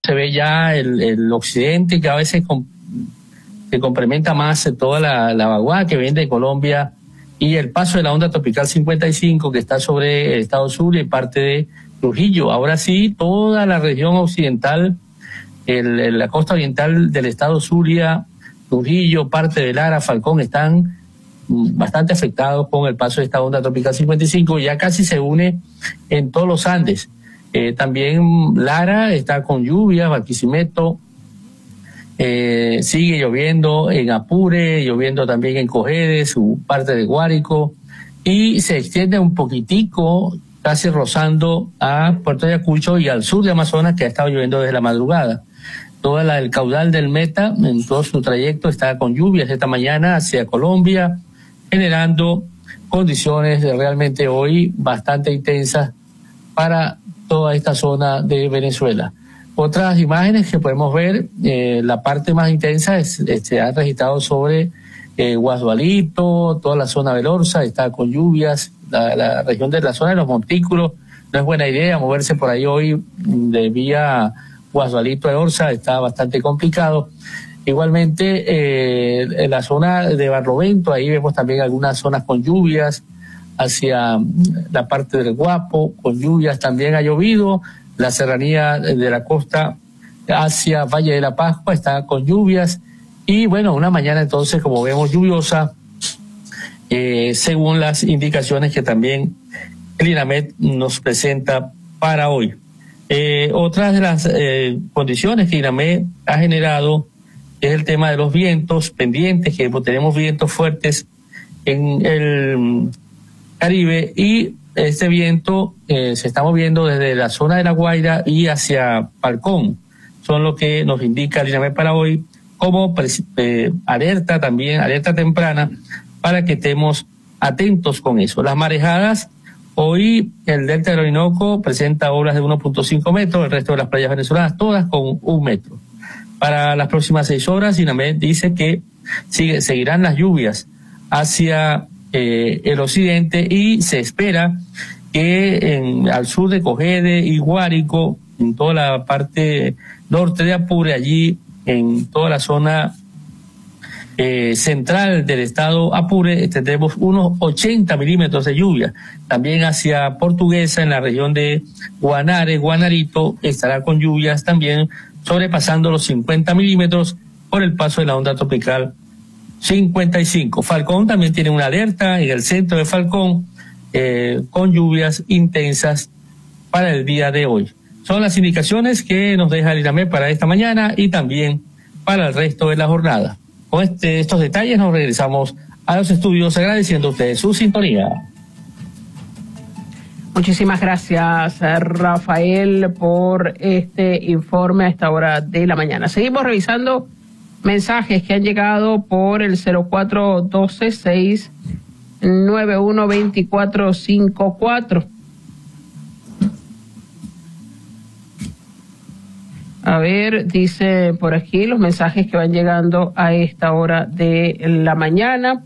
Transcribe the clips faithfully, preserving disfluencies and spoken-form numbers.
se ve ya el, el occidente, que a veces com, se complementa más toda la, la vaguada que viene de Colombia, y el paso de la onda tropical cincuenta y cinco que está sobre el estado Zulia y parte de Trujillo. Ahora sí, toda la región occidental, el, el, la costa oriental del estado Zulia, Trujillo, parte de Lara, Falcón, están bastante afectados con el paso de esta onda tropical cincuenta y cinco, ya casi se une en todos los Andes. Eh, también Lara está con lluvias, Barquisimeto, eh, sigue lloviendo en Apure, lloviendo también en Cojedes, su parte de Guárico, y se extiende un poquitico, casi rozando a Puerto Ayacucho y al sur de Amazonas, que ha estado lloviendo desde la madrugada. Todo la, el caudal del Meta, en todo su trayecto, está con lluvias esta mañana hacia Colombia, generando condiciones realmente hoy bastante intensas para toda esta zona de Venezuela. Otras imágenes que podemos ver, eh, la parte más intensa es, se ha registrado sobre eh, Guasdualito, toda la zona del Orza, está con lluvias, la, la región de la zona de los montículos, no es buena idea moverse por ahí hoy de vía Guasdualito a Orza, está bastante complicado. Igualmente, eh, en la zona de Barlovento, ahí vemos también algunas zonas con lluvias, hacia la parte del Guapo, con lluvias también ha llovido, la serranía de la costa hacia Valle de la Pascua está con lluvias, y bueno, una mañana entonces, como vemos, lluviosa, eh, según las indicaciones que también el INAMED nos presenta para hoy. Eh, otras de las eh, condiciones que INAMED ha generado es el tema de los vientos pendientes, que tenemos vientos fuertes en el Caribe, y este viento eh, se está moviendo desde la zona de La Guaira y hacia Falcón. Son lo que nos indica el INAMED para hoy, como eh, alerta también, alerta temprana, para que estemos atentos con eso. Las marejadas, hoy el delta del Orinoco presenta olas de uno punto cinco metros, el resto de las playas venezolanas todas con un metro. Para las próximas seis horas, INAMED dice que sigue, seguirán las lluvias hacia eh, el occidente, y se espera que en, al sur de Cogede y Guárico, en toda la parte norte de Apure, allí en toda la zona eh, central del estado Apure, tendremos unos ochenta milímetros de lluvia. También hacia Portuguesa, en la región de Guanare, Guanarito, estará con lluvias también sobrepasando los cincuenta milímetros por el paso de la onda tropical cincuenta y cinco. Falcón también tiene una alerta en el centro de Falcón, eh, con lluvias intensas para el día de hoy. Son las indicaciones que nos deja el INAMED para esta mañana y también para el resto de la jornada. Con este, estos detalles nos regresamos a los estudios, agradeciendo a ustedes su sintonía. Muchísimas gracias, Rafael, por este informe a esta hora de la mañana. Seguimos revisando mensajes que han llegado por el cero cuatro uno dos seis nueve uno dos cuatro cinco cuatro. A ver, dice por aquí los mensajes que van llegando a esta hora de la mañana.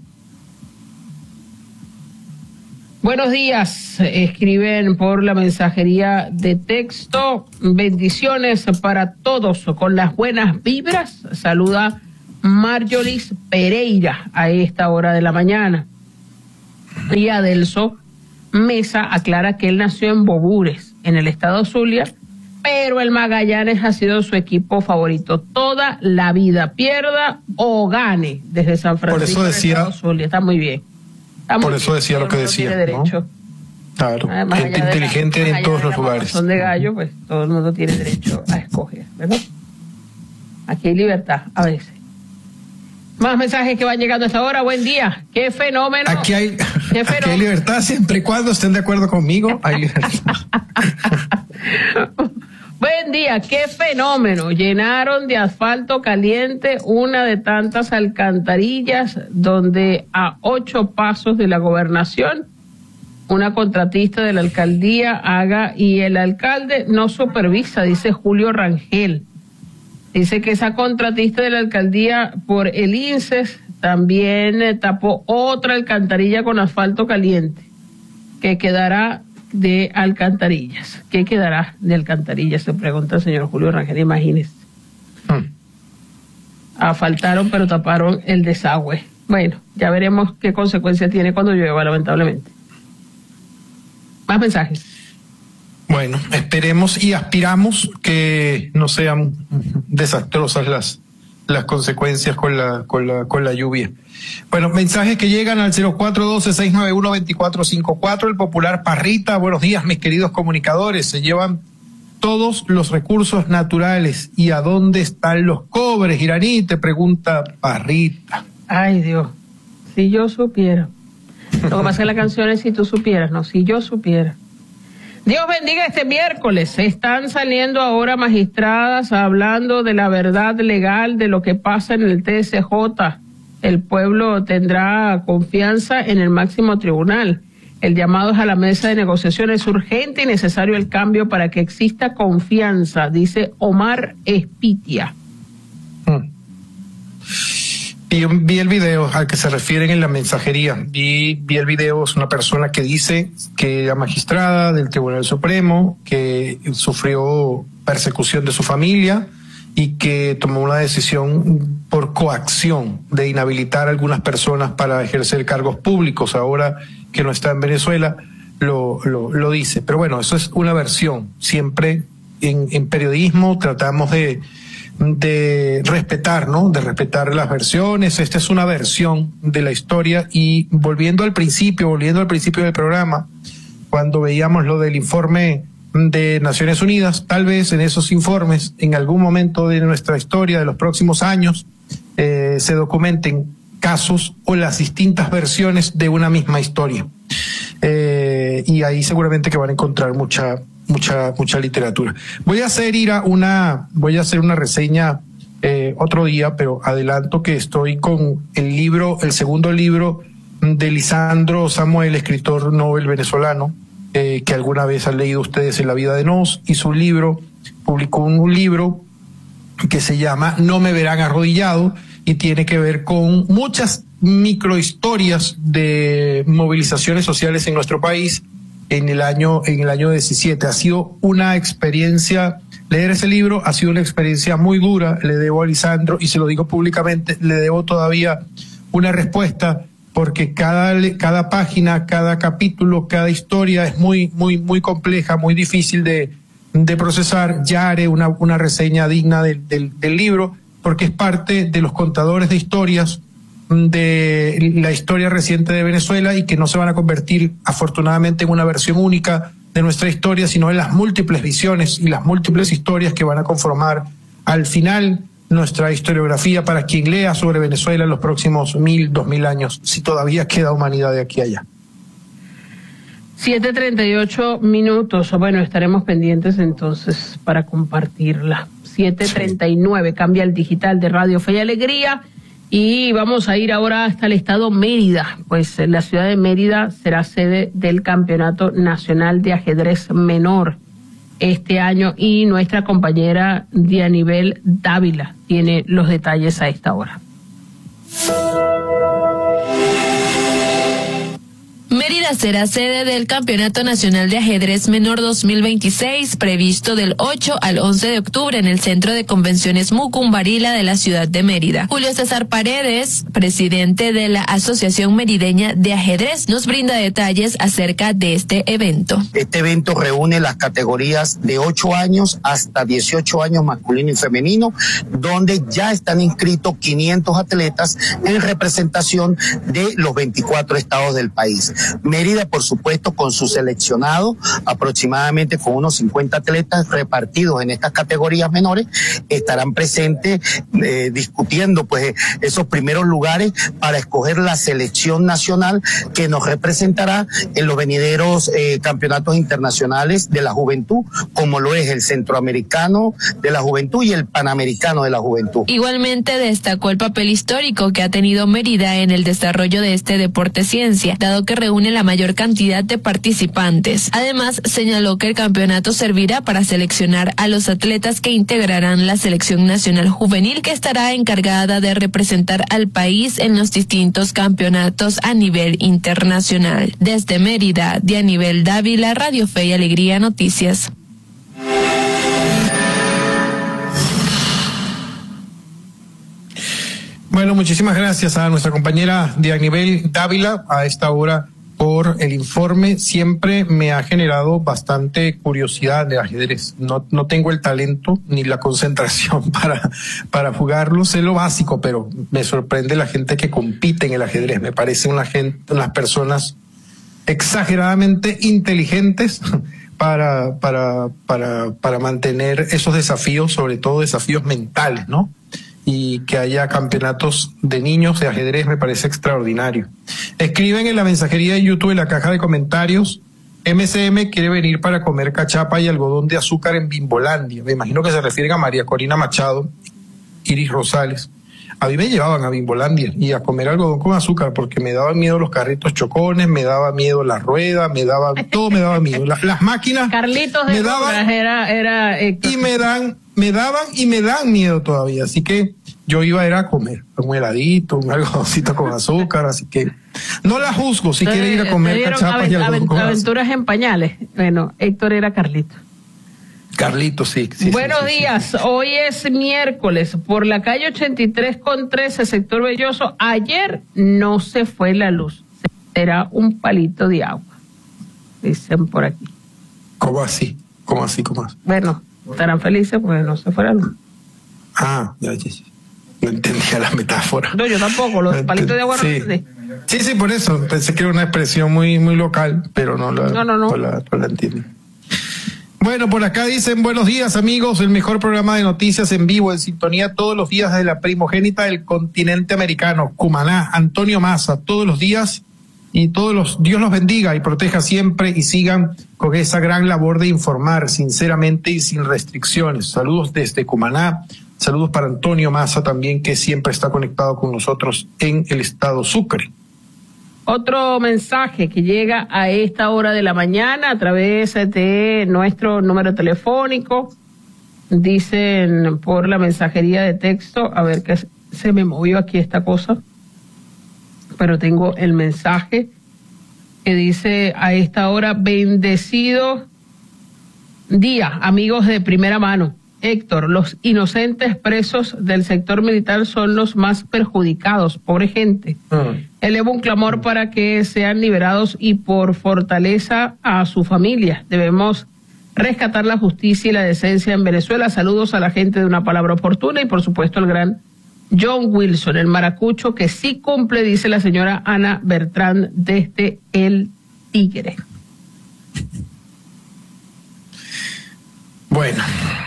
Buenos días, escriben por la mensajería de texto. Bendiciones para todos con las buenas vibras. Saluda Marjolis Pereira a esta hora de la mañana. Y Adelso Mesa aclara que él nació en Bobures, en el estado Zulia, pero el Magallanes ha sido su equipo favorito toda la vida, pierda o gane, desde San Francisco. Por eso decía, estado Zulia. Está muy bien. Está muy por eso bien. decía Todo lo que mundo decía, tiene ¿no? derecho. Claro, Además, gente inteligente la, en todos los lugares. Son de gallo, pues todo el mundo tiene derecho a escoger, ¿verdad? Aquí hay libertad, a veces. Más mensajes que van llegando a esta hora. Buen día. ¿Qué fenómeno? Aquí hay, ¿Qué aquí hay libertad siempre y cuando estén de acuerdo conmigo. Hay libertad. Buen día. ¿Qué fenómeno? Llenaron de asfalto caliente una de tantas alcantarillas donde a ocho pasos de la gobernación, una contratista de la alcaldía haga y el alcalde no supervisa, dice Julio Rangel. Dice que esa contratista de la alcaldía por el I N S E S también eh, tapó otra alcantarilla con asfalto caliente, que quedará de Alcantarillas. ¿Qué quedará de Alcantarillas? Se pregunta el señor Julio Rangel, imagínese. Hmm. Asfaltaron pero taparon el desagüe. Bueno, ya veremos qué consecuencias tiene cuando llueva, lamentablemente. Más mensajes. Bueno, esperemos y aspiramos que no sean desastrosas las las consecuencias con la con la con la lluvia. Bueno, mensajes que llegan al cero cuatro uno dos, seis nueve uno, dos cuatro cinco cuatro, el popular Parrita. Buenos días, mis queridos comunicadores. Se llevan todos los recursos naturales. ¿Y a dónde están los cobres, Iraní? Te pregunta Parrita. Ay, Dios, si yo supiera. Lo que pasa es que la canción es si tú supieras, no, si yo supiera. Dios bendiga este miércoles. Están saliendo ahora magistradas hablando de la verdad legal de lo que pasa en el T S J. El pueblo tendrá confianza en el máximo tribunal. El llamado es a la mesa de negociación. Es urgente y necesario el cambio para que exista confianza, dice Omar Espitia. Hmm. Vi, vi el video al que se refieren en la mensajería. Vi, vi el video, es una persona que dice que era magistrada del Tribunal Supremo, que sufrió persecución de su familia y que tomó una decisión por coacción de inhabilitar a algunas personas para ejercer cargos públicos. Ahora que no está en Venezuela, lo, lo, lo dice. Pero bueno, eso es una versión. Siempre en, en periodismo tratamos de de respetar, ¿no? De respetar las versiones. Esta es una versión de la historia. Y volviendo al principio, volviendo al principio del programa, cuando veíamos lo del informe de Naciones Unidas, tal vez en esos informes, en algún momento de nuestra historia, de los próximos años, eh, se documenten casos o las distintas versiones de una misma historia. Eh, y ahí seguramente que van a encontrar mucha mucha mucha literatura. Voy a hacer ir a una voy a hacer una reseña eh, otro día, pero adelanto que estoy con el libro, el segundo libro de Lisandro Samuel, escritor Nobel venezolano, eh, que alguna vez han leído ustedes en La vida de Nos, y su libro, publicó un, un libro que se llama No me verán arrodillado, y tiene que ver con muchas microhistorias de movilizaciones sociales en nuestro país en el año en el año diecisiete. Ha sido una experiencia, leer ese libro ha sido una experiencia muy dura. Le debo a Lisandro, y se lo digo públicamente, le debo todavía una respuesta, porque cada cada página, cada capítulo, cada historia es muy muy muy compleja, muy difícil de de procesar. Ya haré una una reseña digna del del, del libro, porque es parte de los contadores de historias de la historia reciente de Venezuela, y que no se van a convertir afortunadamente en una versión única de nuestra historia, sino en las múltiples visiones y las múltiples historias que van a conformar al final nuestra historiografía para quien lea sobre Venezuela en los próximos mil, dos mil años, si todavía queda humanidad de aquí a allá. siete treinta y ocho minutos. Bueno, estaremos pendientes entonces para compartirla. siete treinta y nueve, sí. Cambia el digital de Radio Fe y Alegría. Y vamos a ir ahora hasta el estado Mérida, pues la ciudad de Mérida será sede del Campeonato Nacional de Ajedrez Menor este año, y nuestra compañera Dianibel Dávila tiene los detalles a esta hora. Mérida será sede del Campeonato Nacional de Ajedrez Menor dos mil veintiséis, previsto del ocho al once de octubre en el Centro de Convenciones Mucumbarila de la ciudad de Mérida. Julio César Paredes, presidente de la Asociación Merideña de Ajedrez, nos brinda detalles acerca de este evento. Este evento reúne las categorías de ocho años hasta dieciocho años masculino y femenino, donde ya están inscritos quinientos atletas en representación de los veinticuatro estados del país. Mérida, por supuesto, con su seleccionado, aproximadamente con unos cincuenta atletas repartidos en estas categorías menores, estarán presentes eh, discutiendo pues esos primeros lugares para escoger la selección nacional que nos representará en los venideros eh, campeonatos internacionales de la juventud, como lo es el Centroamericano de la Juventud y el Panamericano de la Juventud. Igualmente destacó el papel histórico que ha tenido Mérida en el desarrollo de este deporte ciencia, dado que reúne la mayor cantidad de participantes. Además, señaló que el campeonato servirá para seleccionar a los atletas que integrarán la selección nacional juvenil, que estará encargada de representar al país en los distintos campeonatos a nivel internacional. Desde Mérida, Dianibel Dávila, Radio Fe y Alegría Noticias. Bueno, muchísimas gracias a nuestra compañera Dianibel Dávila a esta hora por el informe. Siempre me ha generado bastante curiosidad de ajedrez. No, no tengo el talento ni la concentración para, para jugarlo. Sé lo básico, pero me sorprende la gente que compite en el ajedrez. Me parece una gente, unas personas exageradamente inteligentes para, para, para, para mantener esos desafíos, sobre todo desafíos mentales, ¿no? Y que haya campeonatos de niños de ajedrez me parece extraordinario. Escriben en la mensajería de YouTube, en la caja de comentarios, M C M quiere venir para comer cachapa y algodón de azúcar en Bimbolandia. Me imagino que se refieren a María Corina Machado, Iris Rosales. A mí me llevaban a Bimbolandia y a comer algodón con azúcar porque me daban miedo los carritos chocones, me daba miedo la rueda, me daba, todo me daba miedo. La, las máquinas Carlitos de me daban, era, era Héctor. y me dan, me daban y me dan miedo todavía. Así que yo iba a ir a comer un heladito, un algodoncito con azúcar, así que no la juzgo si quiere ir a comer cachapas y algodón con azúcar. Aventuras en pañales. Bueno, Héctor era Carlito. Carlito, sí. sí Buenos sí, sí, días, sí. Hoy es miércoles, por la calle ochenta y tres con trece, sector Belloso, ayer no se fue la luz, será un palito de agua, dicen por aquí. ¿Cómo así? ¿Cómo así? ¿Cómo así? Bueno, estarán felices porque no se fue la luz. Ah, ya, ya, ya. No entendía la metáfora. No, yo tampoco, los palitos de agua no sí. entendí. Sí, sí, por eso, pensé que era una expresión muy, muy local, pero no la, no, no, no. no la, no la entiendo. Bueno, por acá dicen, buenos días amigos, el mejor programa de noticias en vivo, en sintonía todos los días de la primogénita del continente americano, Cumaná, Antonio Massa, todos los días, y todos los, Dios los bendiga y proteja siempre y sigan con esa gran labor de informar sinceramente y sin restricciones. Saludos desde Cumaná, saludos para Antonio Massa también, que siempre está conectado con nosotros en el estado Sucre. Otro mensaje que llega a esta hora de la mañana a través de nuestro número telefónico. Dicen por la mensajería de texto, a ver que se me movió aquí esta cosa, pero tengo el mensaje que dice a esta hora: bendecido día, amigos de primera mano. Héctor, los inocentes presos del sector militar son los más perjudicados, pobre gente. Mm. Elevo un clamor para que sean liberados y por fortaleza a su familia. Debemos rescatar la justicia y la decencia en Venezuela. Saludos a la gente de Una Palabra Oportuna y por supuesto al gran John Wilson, el maracucho que sí cumple, dice la señora Ana Bertrán desde El Tigre. Bueno.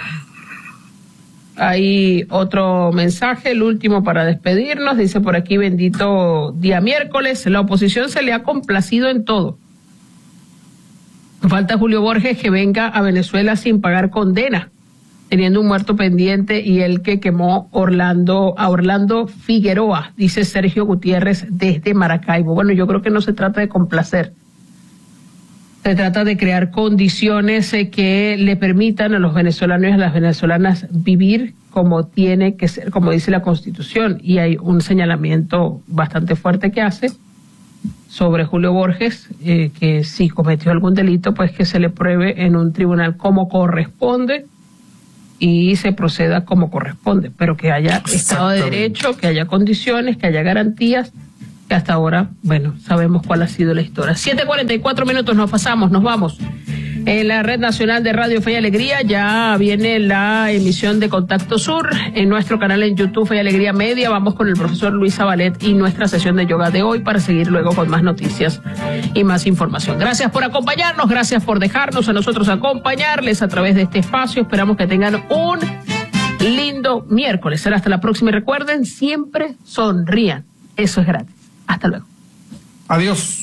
Hay otro mensaje, el último para despedirnos, dice por aquí: bendito día miércoles, la oposición se le ha complacido en todo. Falta Julio Borges que venga a Venezuela sin pagar condena, teniendo un muerto pendiente, y el que quemó Orlando a Orlando Figueroa, dice Sergio Gutiérrez desde Maracaibo. Bueno, yo creo que no se trata de complacer. Se trata de crear condiciones eh, que le permitan a los venezolanos y a las venezolanas vivir como tiene que ser, como dice la Constitución. Y hay un señalamiento bastante fuerte que hace sobre Julio Borges, eh, que si cometió algún delito, pues que se le pruebe en un tribunal como corresponde y se proceda como corresponde, pero que haya Estado de Derecho, que haya condiciones, que haya garantías. Que hasta ahora, bueno, sabemos cuál ha sido la historia. siete cuarenta y cuatro minutos, nos pasamos, nos vamos. En la Red Nacional de Radio Fe y Alegría ya viene la emisión de Contacto Sur. En nuestro canal en YouTube, Fe y Alegría Media, vamos con el profesor Luis Zabalet y nuestra sesión de yoga de hoy para seguir luego con más noticias y más información. Gracias por acompañarnos, gracias por dejarnos a nosotros acompañarles a través de este espacio. Esperamos que tengan un lindo miércoles. Será hasta la próxima y recuerden, siempre sonrían. Eso es gratis. Hasta luego. Adiós.